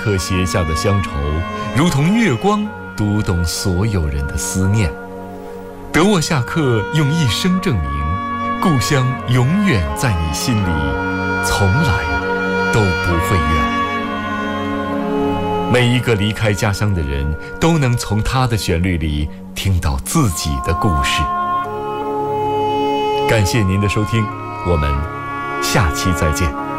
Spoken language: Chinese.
克写下的乡愁，如同月光读懂所有人的思念。德沃夏克用一生证明，故乡永远在你心里，从来都不会远。每一个离开家乡的人，都能从他的旋律里听到自己的故事。感谢您的收听，我们下期再见。